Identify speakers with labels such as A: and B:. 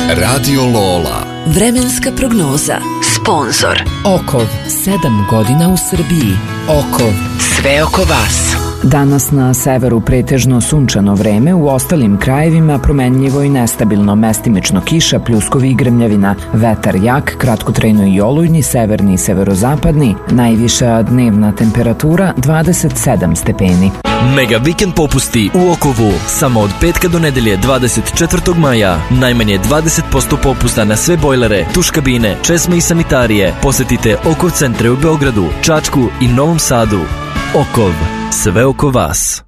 A: Radio Lola.
B: Vremenska prognoza. Sponzor
C: Okov, 7 godina u Srbiji. Okov, sve oko vas. Danas na severu pretežno sunčano vreme, u ostalim krajevima promenljivo i nestabilno, mestimično kiša, pljuskovi i grmljavina, vetar jak, kratkotrajno i olujni, severni i severozapadni, najviša dnevna temperatura 27 stepeni.
D: Mega vikend popusti u Okovu. Samo od petka do nedelje 24. maja. Najmanje 20% popusta na sve bojlere, tuš kabine, česme i sanitarije. Posetite Okov centre u Beogradu, Čačku i Novom Sadu. Okov, sve oko vas.